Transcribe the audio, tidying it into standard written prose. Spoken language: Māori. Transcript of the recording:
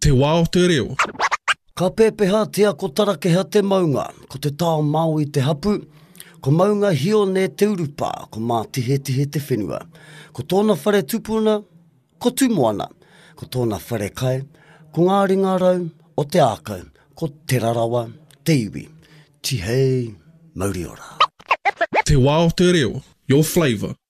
Te wā o te reo. Ka pēpeha tea ko tarakeha te maunga, ko te tao mau i te hapu, ko maunga hio ne te urupā, ko mā tihe te whenua. Ko tōna whare tupuna, ko tumoana, ko tōna whare kai, ko ngā ringa rau o te ākau, ko te rarawa, te iwi. Tihei, mauri ora. Te wā o te reo. Your flavour.